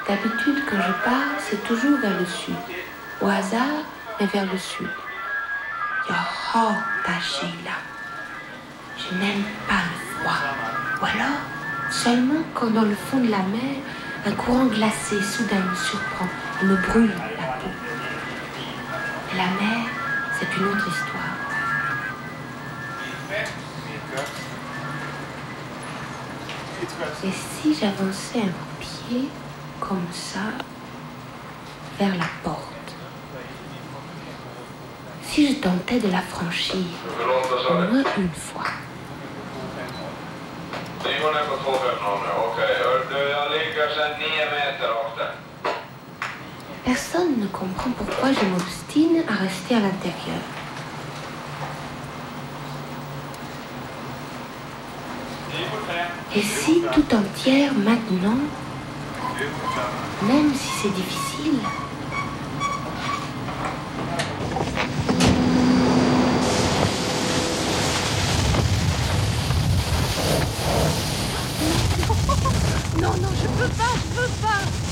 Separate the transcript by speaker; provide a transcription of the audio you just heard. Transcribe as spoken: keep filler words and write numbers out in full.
Speaker 1: D'habitude, quand je pars, c'est toujours vers le sud. Au hasard, mais vers le sud. Yaha, Tachila. Je n'aime pas le froid. Ou alors, seulement quand dans le fond de la mer, un courant glacé soudain me surprend et me brûle la peau. Mais la mer, c'est une autre histoire. Et si j'avançais un pied comme ça vers la porte? Si je tentais de la franchir, au moins une fois. Personne ne comprend pourquoi je m'obstine à rester à l'intérieur. Et si tout entière maintenant, même si c'est difficile,
Speaker 2: Non, non, je peux pas, je peux pas.